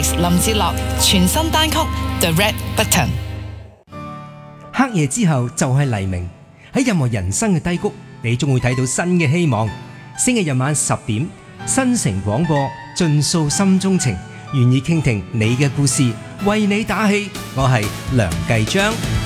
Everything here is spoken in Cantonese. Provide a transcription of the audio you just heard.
Felix 林志樂全新單曲 The Red Button。 黑夜之後就係黎明，喺任何人生嘅低谷，你總會睇到新嘅希望。星期日晚10點，新城廣播盡訴心中情，願意傾聽你嘅故事，為你打氣。我係梁繼章。